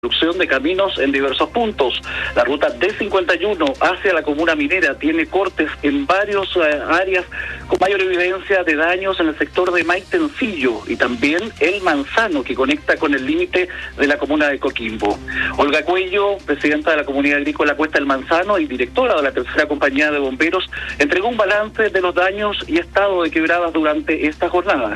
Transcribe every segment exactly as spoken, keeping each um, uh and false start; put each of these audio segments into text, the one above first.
construcción de caminos en diversos puntos. La ruta D cincuenta y uno hacia la comuna minera tiene cortes en varias eh, áreas con mayor evidencia de daños en el sector de Maitencillo y también El Manzano, que conecta con el límite de la comuna de Coquimbo. Olga Cuello, presidenta de la Comunidad Agrícola Cuesta del Manzano y directora de la tercera compañía de bomberos, entregó un balance de los daños y estado de quebradas durante esta jornada.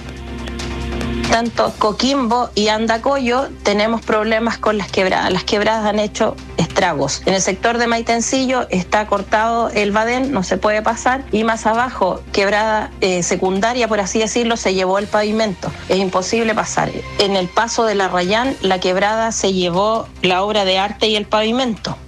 Tanto Coquimbo y Andacollo tenemos problemas con las quebradas. Las quebradas han hecho estragos. En el sector de Maitencillo está cortado el badén, no se puede pasar, y más abajo, quebrada eh, secundaria, por así decirlo, se llevó el pavimento. Es imposible pasar. En el paso de la Rayán, la quebrada se llevó la obra de arte y el pavimento.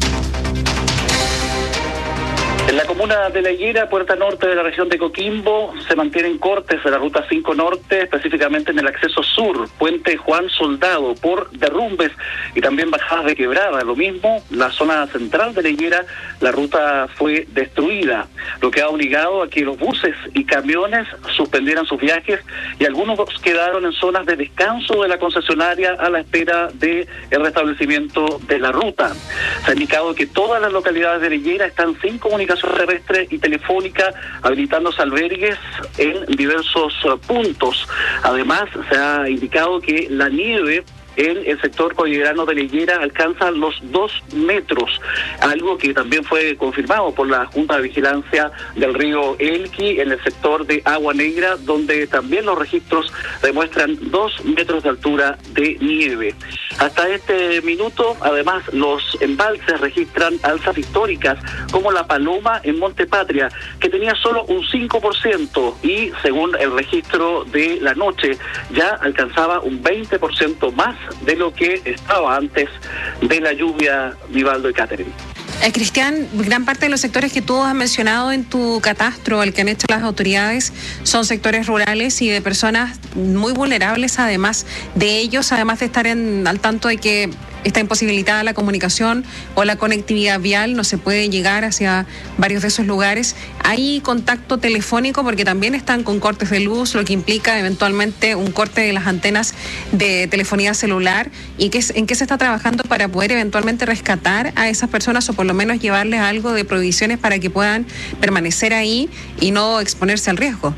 En la comuna de La Higuera, puerta norte de la región de Coquimbo, se mantienen cortes de la ruta cinco norte, específicamente en el acceso sur, puente Juan Soldado, por derrumbes y también bajadas de quebrada. Lo mismo, la zona central de La Higuera, la ruta fue destruida, lo que ha obligado a que los buses y camiones suspendieran sus viajes y algunos quedaron en zonas de descanso de la concesionaria a la espera del restablecimiento de la ruta. Se ha indicado que todas las localidades de La Higuera están sin comunicación terrestre y telefónica, habilitándose albergues en diversos uh, puntos. Además, se ha indicado que la nieve en el sector cordillerano de La Higuera alcanza los dos metros, algo que también fue confirmado por la Junta de Vigilancia del río Elqui en el sector de Agua Negra, donde también los registros demuestran dos metros de altura de nieve. Hasta este minuto, además, los embalses registran alzas históricas, como la Paloma en Monte Patria, que tenía solo un cinco por ciento y, según el registro de la noche, ya alcanzaba un veinte por ciento más de lo que estaba antes de la lluvia, Vivaldo y Catherine. Eh, Cristian, gran parte de los sectores que tú has mencionado en tu catastro, el que han hecho las autoridades, son sectores rurales y de personas muy vulnerables, además de ellos, además de estar en, al tanto de que está imposibilitada la comunicación o la conectividad vial, no se puede llegar hacia varios de esos lugares. ¿Hay contacto telefónico? Porque también están con cortes de luz, lo que implica eventualmente un corte de las antenas de telefonía celular. ¿Y qué, en qué se está trabajando para poder eventualmente rescatar a esas personas o por lo menos llevarles algo de provisiones para que puedan permanecer ahí y no exponerse al riesgo?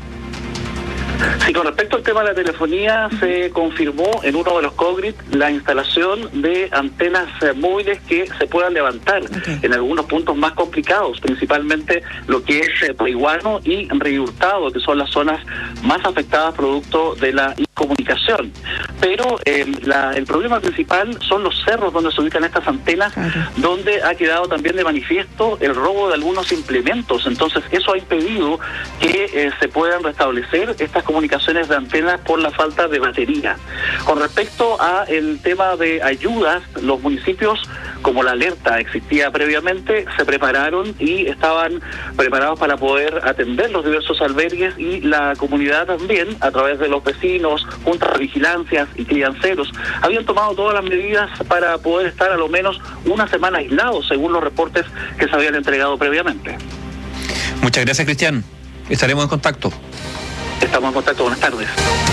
Sí, con respecto al tema de la telefonía, se confirmó en uno de los COGRIT la instalación de antenas eh, móviles que se puedan levantar okay. en algunos puntos más complicados, principalmente lo que es eh, Paihuano y Río Hurtado, que son las zonas más afectadas producto de la incomunicación. Pero eh, la, el problema principal son los cerros donde se ubican estas antenas, claro. donde ha quedado también de manifiesto el robo de algunos implementos. Entonces, eso ha impedido que eh, se puedan restablecer estas comunicaciones de antenas por la falta de batería. Con respecto a el tema de ayudas, los municipios, como la alerta existía previamente, se prepararon y estaban preparados para poder atender los diversos albergues y la comunidad también, a través de los vecinos, juntas de vigilancias y crianceros, habían tomado todas las medidas para poder estar a lo menos una semana aislados, según los reportes que se habían entregado previamente. Muchas gracias, Cristian. Estaremos en contacto. Estamos en contacto. Buenas tardes.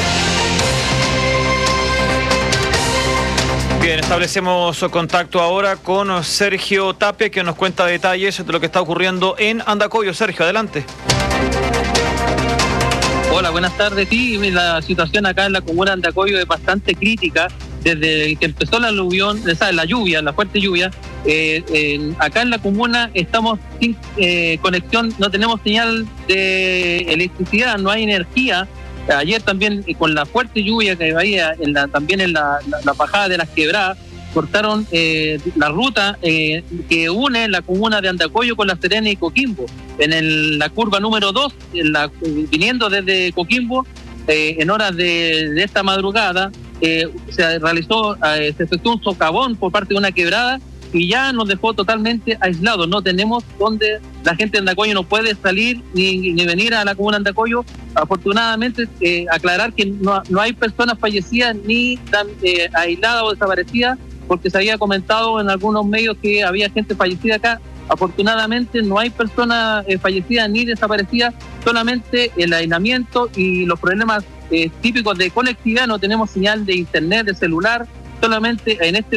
Bien, establecemos contacto ahora con Sergio Tapia, que nos cuenta detalles de lo que está ocurriendo en Andacollo. Sergio, adelante. Hola, buenas tardes. Sí, la situación acá en la comuna de Andacollo es bastante crítica. Desde que empezó la aluvión, ¿sabes? la lluvia, la fuerte lluvia, eh, eh, acá en la comuna estamos sin eh, conexión, no tenemos señal de electricidad, no hay energía. Ayer también eh, con la fuerte lluvia que había en la, también en la, la, la bajada de las quebradas, cortaron eh, la ruta eh, que une la comuna de Andacollo con La Serena y Coquimbo. En el, la curva número dos, en la, viniendo desde Coquimbo, eh, en horas de, de esta madrugada, Eh, se realizó, eh, se efectuó un socavón por parte de una quebrada y ya nos dejó totalmente aislados. No tenemos donde la gente de Andacollo no puede salir ni, ni venir a la comuna de Andacollo. Afortunadamente, eh, aclarar que no, no hay personas fallecidas ni tan eh, aisladas o desaparecidas, porque se había comentado en algunos medios que había gente fallecida acá. Afortunadamente no hay personas eh, fallecidas ni desaparecidas, solamente el aislamiento y los problemas eh, típicos de conectividad. No tenemos señal de internet, de celular, solamente en este